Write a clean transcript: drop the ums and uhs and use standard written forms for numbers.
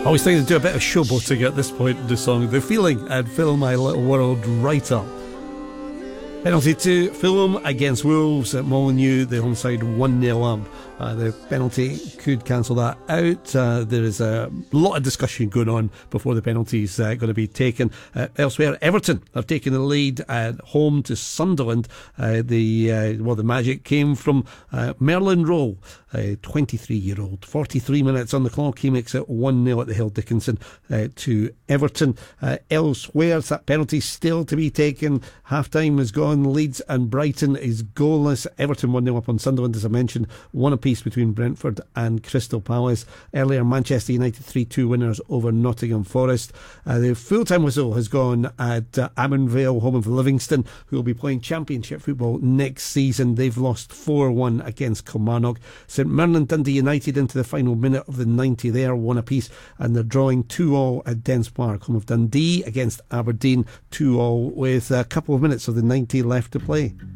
I always think to do a bit of showboating at this point in the song. The feeling and fill my little world right up. Penalty to Fulham against Wolves at Molineux. The home side 1-0 up. The penalty could cancel that out. There is a lot of discussion going on before the penalty is going to be taken. Elsewhere, Everton have taken the lead at home to Sunderland. The magic came from Merlin Rowe, a 23-year-old. 43 minutes on the clock. He makes it 1-0 at the Hill Dickinson to Everton. Elsewhere, that penalty still to be taken. Half-time is gone. Leeds and Brighton is goalless. Everton 1-0 up on Sunderland, as I mentioned. One apiece between Brentford and Crystal Palace. Earlier, Manchester United 3-2 winners over Nottingham Forest. The full-time whistle has gone at Avon Vale, home of Livingston, who will be playing Championship football next season. They've lost 4-1 against Kilmarnock. St Mirren Dundee United into the final minute of the 90 there, one apiece, and they're drawing 2-2 at Dens Park, home of Dundee against Aberdeen, 2-2 with a couple of minutes of the 90 left to play.